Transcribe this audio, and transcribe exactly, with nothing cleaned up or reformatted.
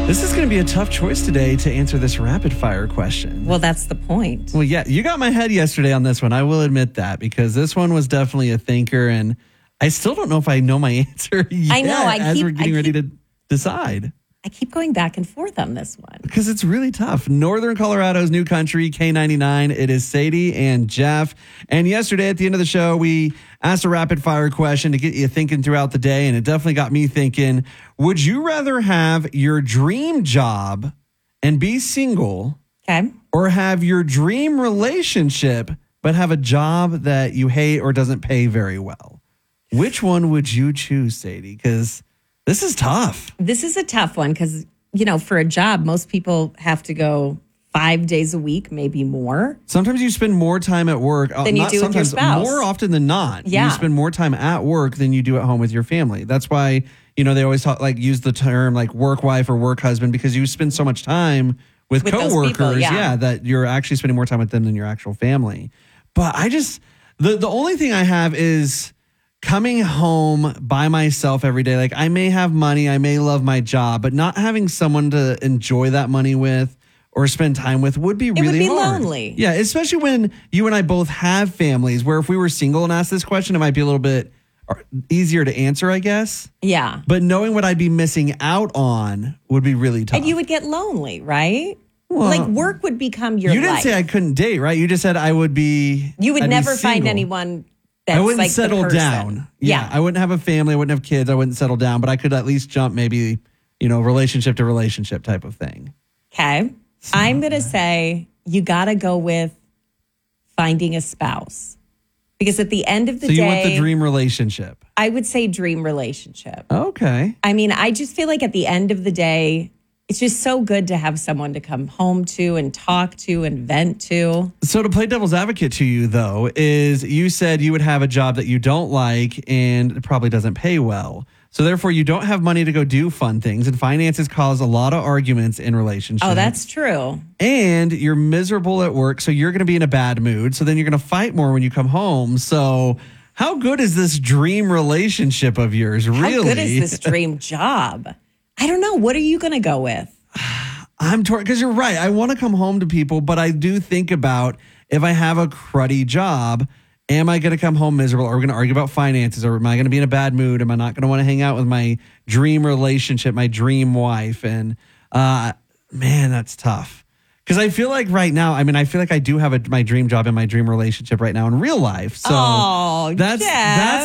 This is going to be a tough choice today to answer this rapid fire question. Well, that's the point. Well, yeah, you got my head yesterday on this one. I will admit that because this one was definitely a thinker, and I still don't know if I know my answer yet. I know. I as keep, we're getting I ready keep, to decide. I keep going back and forth on this one because it's really tough. Northern Colorado's new country, K ninety-nine. It is Sadie and Jeff. And yesterday at the end of the show, we asked a rapid fire question to get you thinking throughout the day. And it definitely got me thinking, would you rather have your dream job and be single? Okay. Or have your dream relationship, but have a job that you hate or doesn't pay very well? Which one would you choose, Sadie? Because this is tough. This is a tough one because, you know, for a job, most people have to go five days a week, maybe more. Sometimes you spend more time at work. Than you not do with your sometimes, spouse. More often than not. Yeah. You spend more time at work than you do at home with your family. That's why, you know, they always talk, like use the term like work wife or work husband because you spend so much time with, With those coworkers. people, yeah. yeah, that you're actually spending more time with them than your actual family. But I just, the, the only thing I have is coming home by myself every day. Like I may have money, I may love my job, but not having someone to enjoy that money with or spend time with would be really It would be hard. lonely. Yeah, especially when you and I both have families, where if we were single and asked this question, it might be a little bit easier to answer, I guess. Yeah. But knowing what I'd be missing out on would be really tough. And you would get lonely, right? Well, like work would become your You didn't life. say I couldn't date, right? You just said I would be You would I'd be never find single. anyone that's I wouldn't like the settle person. down. Yeah, Yeah. I wouldn't have a family. I wouldn't have kids. I wouldn't settle down, but I could at least jump maybe, you know, relationship to relationship type of thing. Okay. I'm going to say you got to go with finding a spouse. Because at the end of the so day, you want the dream relationship? I would say dream relationship. Okay. I mean, I just feel like at the end of the day, it's just so good to have someone to come home to and talk to and vent to. So to play devil's advocate to you, though, is you said you would have a job that you don't like and it probably doesn't pay well. So therefore, you don't have money to go do fun things, and finances cause a lot of arguments in relationships. Oh, that's true. And you're miserable at work, so you're going to be in a bad mood. So then you're going to fight more when you come home. So how good is this dream relationship of yours, really? How good is this dream job? I don't know. What are you going to go with? I'm torn because you're right. I want to come home to people, but I do think about if I have a cruddy job, am I going to come home miserable? Are we going to argue about finances? Or am I going to be in a bad mood? Am I not going to want to hang out with my dream relationship, my dream wife? And uh, man, that's tough. Because I feel like right now, I mean, I feel like I do have a, my dream job and my dream relationship right now in real life. So oh, that's Jeff. that's